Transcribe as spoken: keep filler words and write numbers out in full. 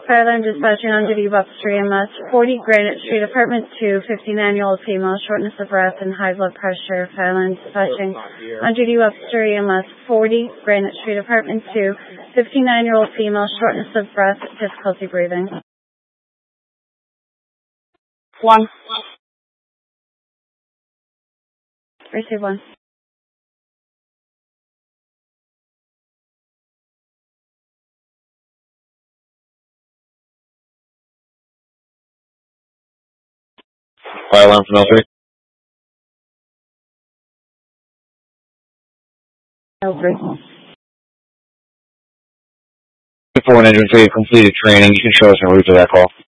Fire alarm dispatching on duty, Buckster E M S, forty Granite Street, Apartment two, fifty-nine-year-old female, shortness of breath and high blood pressure. Fire alarm dispatching on duty, Buckster E M S, forty Granite Street, Apartment two, fifty-nine-year-old female, shortness of breath, difficulty breathing. One. Receive one. Fire alarm from L three. L three. Before an engine, so you've completed training, you can show us en route to that call.